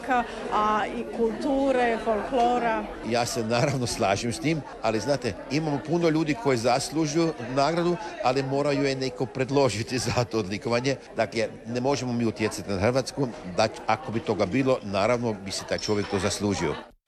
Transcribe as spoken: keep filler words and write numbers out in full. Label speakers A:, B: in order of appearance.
A: jezika, a i kulture, folklora.
B: Ja se naravno slažem s tim, ali znate, imamo puno ljudi koji zaslužuju nagradu, ali moraju je neko predložiti za to odlikovanje. Dakle, ne možemo mi utjecati na Hrvatsku, da ako bi toga bilo, naravno bi se taj čovjek to zaslužio.